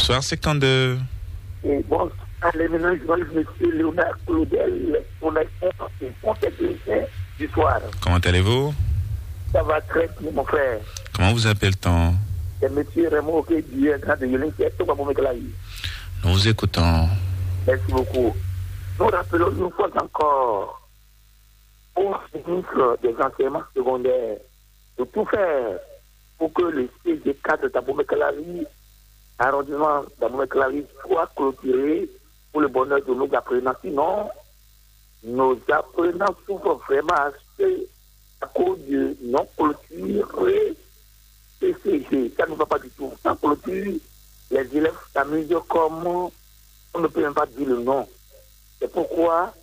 Bonsoir, 52. Et bonsoir, les ménages, monsieur Léonard Claudel, on est bon technicien du soir. Comment allez-vous? Ça va très bien, mon frère. Comment vous appelle-t-on? C'est monsieur Raymond qui dit grand de Yolin, qui est tout pour me. Nous vous écoutons. Merci beaucoup. Nous rappelons une fois encore au ministre des enseignements secondaires de tout faire pour que le CG4 de Tabomé-Kalari, arrondissement Tabomé-Kalari, soit clôturé pour le bonheur de nos apprenants. Sinon, nos apprenants souffrent vraiment assez à cause de non-clôture CCG. Ça ne va pas du tout. Sans clôture, les élèves s'amusent comme on ne peut même pas dire le nom. C'est pourquoi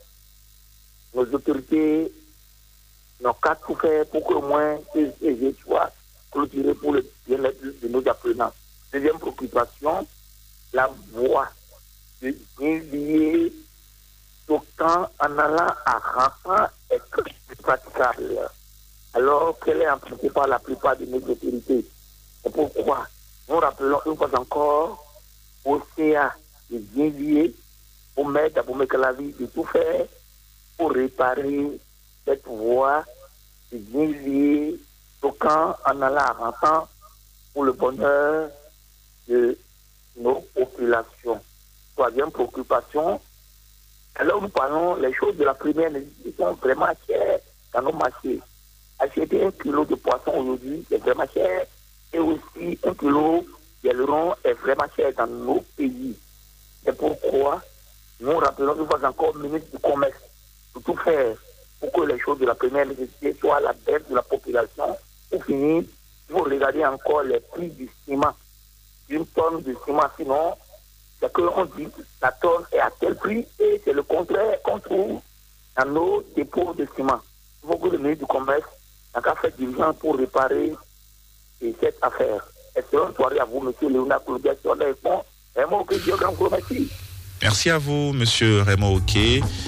nos autorités n'ont qu'à tout faire pour qu'au moins CCG soit clôturé pour le bien-être de nos apprenants. Deuxième préoccupation, la voie de dévier au temps en allant à Rampant est très praticable. Alors qu'elle est empruntée par la plupart de nos autorités. C'est pourquoi nous rappelons une fois encore au CA de dévier au maire d'Abomey-Calavi de tout faire pour réparer cette voie de dévier au camp en allant à Rampant pour le bonheur de nos populations. Troisième préoccupation, alors nous parlons, les choses de la première nécessité sont vraiment chères dans nos marchés. Acheter 1 kilo de poisson aujourd'hui, c'est vraiment cher. Et aussi 1 kilo d'aileron est vraiment cher dans nos pays. C'est pourquoi nous rappelons une fois encore au ministre du Commerce de tout faire pour que les choses de la première nécessité soient à la baisse de la population. Pour finir, vous regardez encore les prix du ciment. Une tonne de ciment, sinon, c'est qu'on dit que la tonne est à tel prix et c'est le contraire qu'on trouve dans nos dépôts de ciment. Il faut que le ministre du Commerce n'a qu'à faire diligence pour réparer cette affaire. Excellente soirée à vous, monsieur Léonard Claudel, sur les ponts. Vraiment, que Dieu grand vous remercie. Merci à vous, monsieur Raymond Oké.